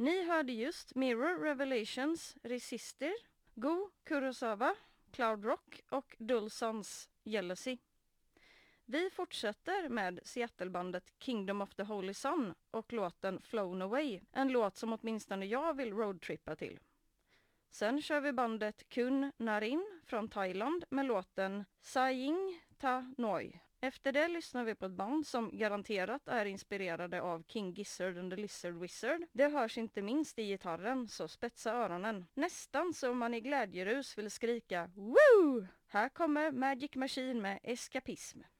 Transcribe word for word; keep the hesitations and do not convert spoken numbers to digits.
Ni hörde just Mirror Revelations, Resistor, Go Kurosawa, Cloud Rock och Dulsons Jealousy. Vi fortsätter med Seattle-bandet Kingdom of the Holy Sun och låten Flown Away, en låt som åtminstone jag vill roadtrippa till. Sen kör vi bandet Kun Narin från Thailand med låten Saying Ta Noi. Efter det lyssnar vi på ett band som garanterat är inspirerade av King Gizzard and the Lizard Wizard. Det hörs inte minst i gitarren, så spetsa öronen. Nästan så man i glädjerus vill skrika Woo! Här kommer Magic Machine med Eskapism.